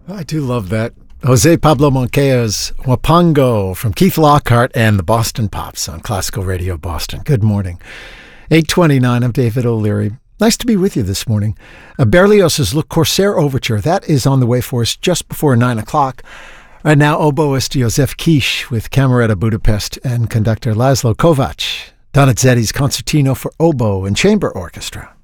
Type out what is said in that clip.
I do love that. Jose Pablo Moncayo's Wapango from Keith Lockhart and the Boston Pops on Classical Radio Boston. Good morning. 8:29, I'm David O'Leary. Nice to be with you this morning. Berlioz's Le Corsaire Overture, that is on the way for us just before 9 o'clock. Right now, oboist Josef Kish with Camerata Budapest and conductor Laszlo Kovacs. Donizetti's Concertino for Oboe and Chamber Orchestra.